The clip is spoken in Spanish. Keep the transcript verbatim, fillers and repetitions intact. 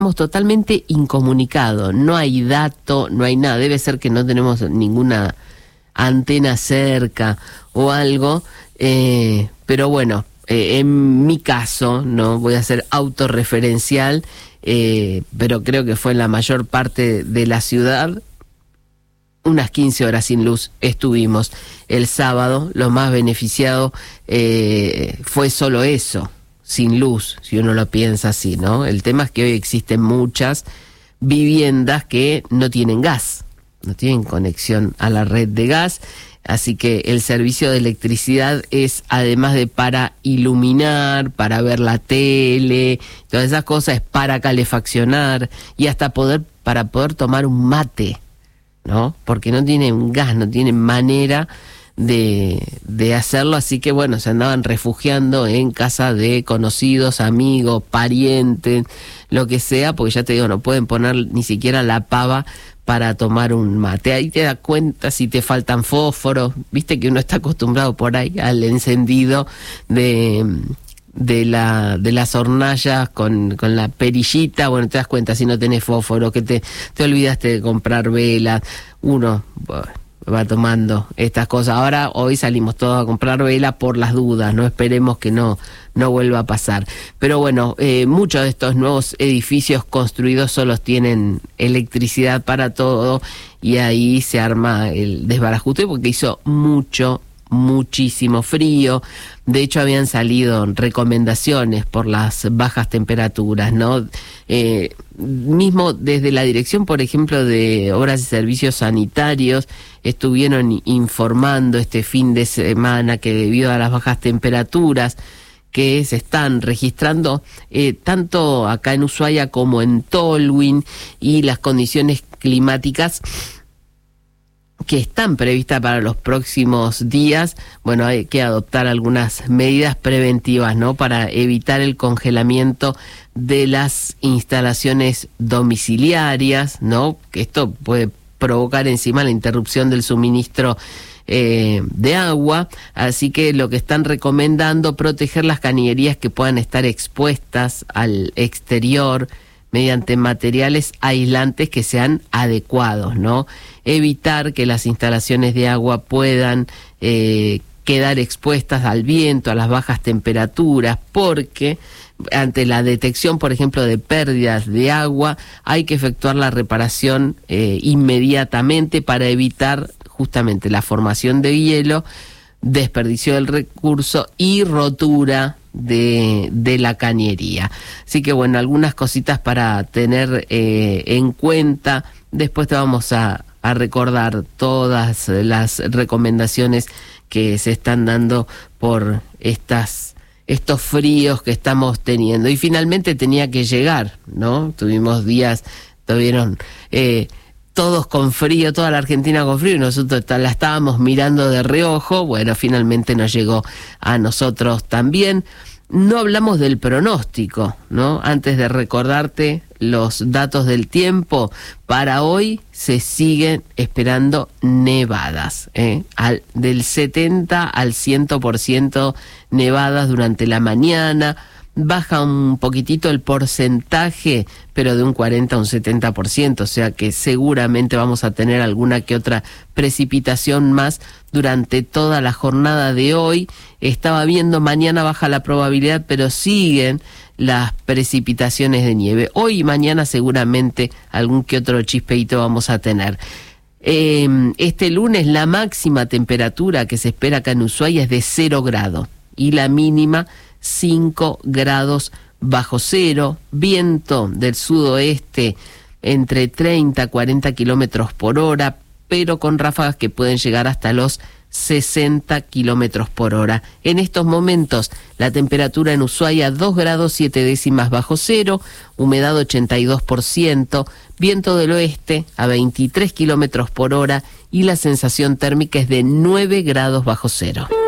estamos totalmente incomunicados, no hay dato, no hay nada, debe ser que no tenemos ninguna antena cerca o algo, eh, pero bueno, eh, en mi caso, no voy a ser autorreferencial, eh, pero creo que fue en la mayor parte de la ciudad. Unas quince horas sin luz estuvimos el sábado. Lo más beneficiado eh, fue solo eso, sin luz, si uno lo piensa así, ¿no? El tema es que hoy existen muchas viviendas que no tienen gas, no tienen conexión a la red de gas, así que el servicio de electricidad es, además de para iluminar, para ver la tele, todas esas cosas, es para calefaccionar y hasta poder para poder tomar un mate, ¿no? Porque no tienen gas, no tienen manera de, de hacerlo, así que bueno, se andaban refugiando en casa de conocidos, amigos, parientes, lo que sea, porque ya te digo, no pueden poner ni siquiera la pava para tomar un mate. Ahí te das cuenta si te faltan fósforos, viste que uno está acostumbrado por ahí al encendido de... de la de las hornallas con, con la perillita. Bueno, te das cuenta si no tenés fósforo, que te, te olvidaste de comprar velas, uno bueno, va tomando estas cosas. Ahora, hoy salimos todos a comprar velas por las dudas, no esperemos que no, no vuelva a pasar. Pero bueno, eh, muchos de estos nuevos edificios construidos solos tienen electricidad para todo y ahí se arma el desbarajuste porque hizo mucho muchísimo frío. De hecho, habían salido recomendaciones por las bajas temperaturas, ¿no? Eh, mismo desde la dirección, por ejemplo, de Obras y Servicios Sanitarios, estuvieron informando este fin de semana que debido a las bajas temperaturas que se están registrando eh, tanto acá en Ushuaia como en Tolwyn y las condiciones climáticas que están previstas para los próximos días, bueno, hay que adoptar algunas medidas preventivas, ¿no? Para evitar el congelamiento de las instalaciones domiciliarias, ¿no? Que esto puede provocar encima la interrupción del suministro eh, de agua, así que lo que están recomendando, proteger las cañerías que puedan estar expuestas al exterior mediante materiales aislantes que sean adecuados, ¿no? Evitar que las instalaciones de agua puedan eh, quedar expuestas al viento, a las bajas temperaturas, porque ante la detección, por ejemplo, de pérdidas de agua, hay que efectuar la reparación eh, inmediatamente para evitar justamente la formación de hielo, desperdicio del recurso y rotura de, de la cañería. Así que bueno, algunas cositas para tener eh, en cuenta. Después te vamos a, a recordar todas las recomendaciones que se están dando por estas estos fríos que estamos teniendo. Y finalmente tenía que llegar, ¿no? Tuvimos días, tuvieron eh, todos con frío, toda la Argentina con frío, y nosotros la estábamos mirando de reojo. Bueno, finalmente nos llegó a nosotros también. No hablamos del pronóstico, ¿no? Antes de recordarte los datos del tiempo, para hoy se siguen esperando nevadas, ¿eh? Al, del setenta al cien por ciento nevadas durante la mañana. Baja un poquitito el porcentaje, pero de un cuarenta a un setenta por ciento, o sea que seguramente vamos a tener alguna que otra precipitación más durante toda la jornada de hoy. Estaba viendo, mañana baja la probabilidad, pero siguen las precipitaciones de nieve. Hoy y mañana seguramente algún que otro chispeito vamos a tener. Eh, este lunes la máxima temperatura que se espera acá en Ushuaia es de cero grados y la mínima cinco grados bajo cero, viento del sudoeste entre treinta a cuarenta kilómetros por hora, pero con ráfagas que pueden llegar hasta los sesenta kilómetros por hora. En estos momentos la temperatura en Ushuaia dos grados siete décimas bajo cero, humedad ochenta y dos por ciento, viento del oeste a veintitrés kilómetros por hora y la sensación térmica es de nueve grados bajo cero.